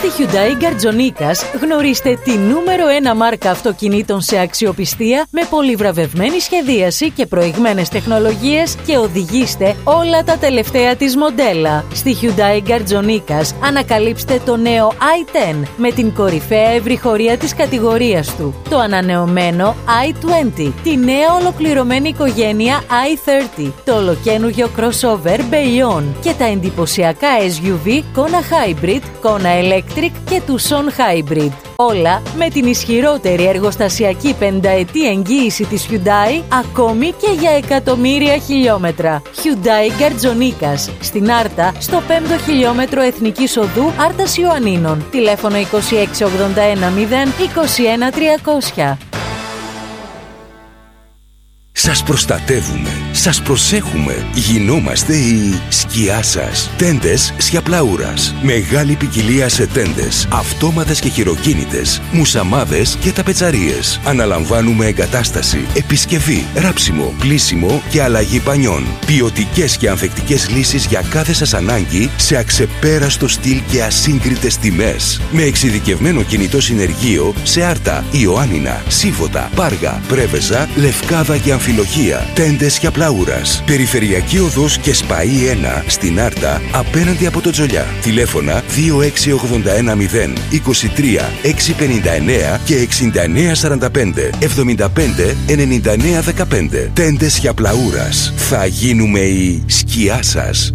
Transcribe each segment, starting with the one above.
Στη Hyundai Γκαρτζονίκας γνωρίστε τη νούμερο 1 μάρκα αυτοκινήτων σε αξιοπιστία με πολύ βραβευμένη σχεδίαση και προηγμένες τεχνολογίες και οδηγήστε όλα τα τελευταία της μοντέλα. Στη Hyundai Γκαρτζονίκας ανακαλύψτε το νέο i10 με την κορυφαία ευρυχωρία της κατηγορίας του, το ανανεωμένο i20, τη νέα ολοκληρωμένη οικογένεια i30, το ολοκαίνουργιο crossover Bayon και τα εντυπωσιακά SUV Kona Hybrid, Kona Electric και Tucson Hybrid. Όλα με την ισχυρότερη εργοστασιακή 50ετή εγγύηση της Hyundai, ακόμη και για εκατομμύρια χιλιόμετρα. Hyundai Γκαρτζονίκας, στην Άρτα, στο 5ο χιλιόμετρο Εθνικής Οδού Άρτας Ιωαννίνων. Τηλέφωνο 2681 0 21 300. Σας προστατεύουμε, σας προσέχουμε. Γινόμαστε η σκιά σας. Τέντες Σιαπλαούρας. Μεγάλη ποικιλία σε τέντες, αυτόματες και χειροκίνητες, μουσαμάδες και ταπετσαρίες. Αναλαμβάνουμε εγκατάσταση, επισκευή, ράψιμο, πλύσιμο και αλλαγή πανιών. Ποιοτικές και ανθεκτικές λύσεις για κάθε σας ανάγκη σε αξεπέραστο στυλ και ασύγκριτες τιμές. Με εξειδικευμένο κινητό συνεργείο σε Άρτα, Ιωάννινα, Σίβωτα, Πάργα, Πρέβεζα, Λευκάδα και Αμφιλοχία. Τέντες Σιαπλαούρας. Περιφερειακή οδός και ΣΠΑΗ 1 στην Άρτα, απέναντι από το Τζολιά. Τηλέφωνα 26810 23 659 και 6945 75 99 15. Τέντες Σιαπλαούρας. Θα γίνουμε η σκιά σας.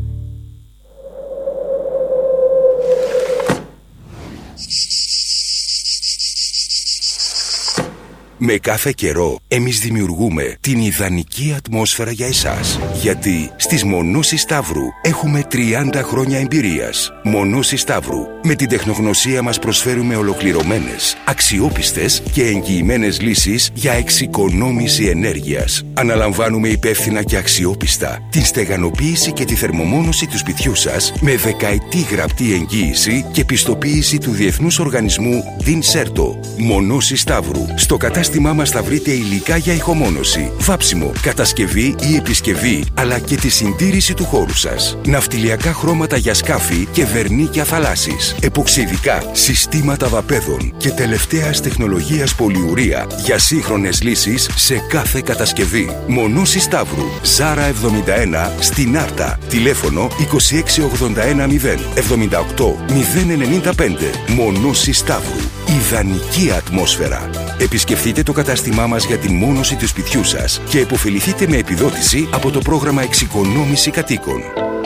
Με κάθε καιρό, εμείς δημιουργούμε την ιδανική ατμόσφαιρα για εσάς. Γιατί στις Μονώσεις Σταύρου έχουμε 30 χρόνια εμπειρίας. Μονώσεις Σταύρου. Με την τεχνογνωσία μας προσφέρουμε ολοκληρωμένες, αξιόπιστες και εγγυημένες λύσεις για εξοικονόμηση ενέργειας. Αναλαμβάνουμε υπεύθυνα και αξιόπιστα την στεγανοποίηση και τη θερμομόνωση του σπιτιού σας με δεκαετή γραπτή εγγύηση και πιστοποίηση του Διεθνούς Οργανισμού DIN-CERTO. Μονώσεις Σταύρου. Στο κατάστημά μας θα βρείτε υλικά για ηχομόνωση, βάψιμο, κατασκευή ή επισκευή, αλλά και τη συντήρηση του χώρου σας. Ναυτιλιακά χρώματα για σκάφη και βερνίκια θαλάσσης. Εποξιδικά, συστήματα δαπέδων και τελευταίας τεχνολογίας πολυουρία για σύγχρονες λύσεις σε κάθε κατασκευή. Μονώσεις Σταύρου. Ζάρα 71 στην Άρτα. Τηλέφωνο 2681 0 78 095. Μονώσεις Σταύρου. Ιδανική ατμόσφαιρα. Επισκεφτείτε το κατάστημά μας για την μόνωση του σπιτιού σας και επωφεληθείτε με επιδότηση από το πρόγραμμα Εξοικονόμηση Κατοίκων.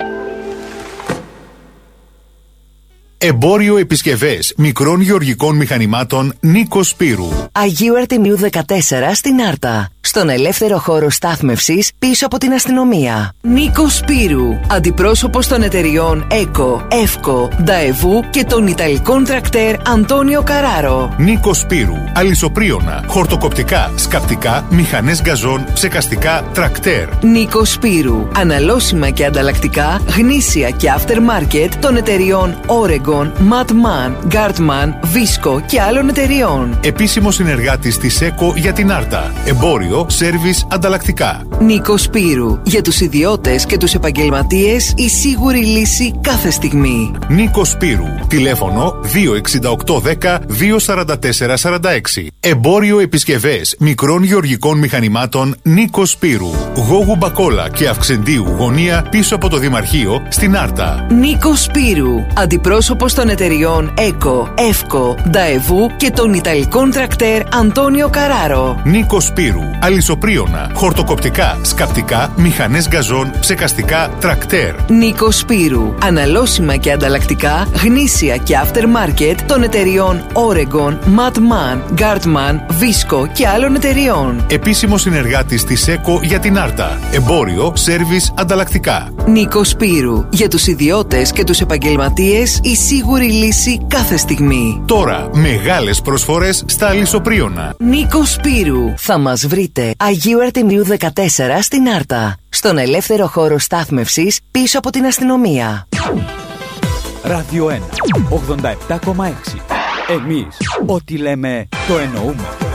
Εμπόριο επισκευές μικρών γεωργικών μηχανημάτων Νίκος Σπύρου. Αγίου Αρτεμίου 14 στην Άρτα. Στον ελεύθερο χώρο στάθμευσης πίσω από την αστυνομία. Νίκος Σπύρου. Αντιπρόσωπος των εταιριών ΕΚΟ, ΕΦΚΟ, Νταεβού και των Ιταλικών τρακτέρ Αντώνιο Καράρο. Νίκος Σπύρου. Αλυσοπρίωνα, χορτοκοπτικά, σκαπτικά, μηχανές γκαζόν, ψεκαστικά, τρακτέρ. Νίκος Σπύρου. Αναλώσιμα και ανταλλακτικά, γνήσια και aftermarket των εταιριών Oregon, Matman, Gartman, Visco και άλλων εταιριών. Επίσημος συνεργάτης της ΕΚΟ για την Άρτα. Εμπόριο, σέρβις, ανταλλακτικά. Νίκος Σπύρου. Για τους ιδιώτες και τους επαγγελματίες η σίγουρη λύση κάθε στιγμή. Νίκος Σπύρου. Τηλέφωνο 26810 244 46. Εμπόριο επισκευές μικρών γεωργικών μηχανημάτων Νίκος Σπύρου. Γόγου Μπακόλα και Αυξεντίου γωνία πίσω από το Δημαρχείο στην Άρτα. Νίκος Σπύρου. Αντιπρόσωπος των εταιριών ΕΚΟ, ΕΦΚΟ, Νταεβού και των Ιταλικών τρακτέρ Αντώνιο Καράρο. Νίκος Σπύρου. Αλυσοπρίωνα, χορτοκοπτικά, σκαπτικά, μηχανές γκαζόν, ψεκαστικά, τρακτέρ. Νίκος Σπύρου. Αναλώσιμα και ανταλλακτικά, γνήσια και aftermarket των εταιριών Oregon, Matman, Gartman, Visco και άλλων εταιριών. Επίσημος συνεργάτης της ΕΚΟ για την Άρτα. Εμπόριο, σέρβις, ανταλλακτικά. Νίκος Σπύρου. Για τους ιδιώτες και τους επαγγελματίες η σίγουρη λύση κάθε στιγμή. Τώρα μεγάλες προσφορές στα αλυσοπρίωνα. Νίκος Σπύρου. Θα μας βρείτε Αγίου Αρτεμίου 14 στην Άρτα. Στον ελεύθερο χώρο στάθμευσης πίσω από την αστυνομία. Ράδιο 1, 87,6. Εμείς ό,τι λέμε το εννοούμε.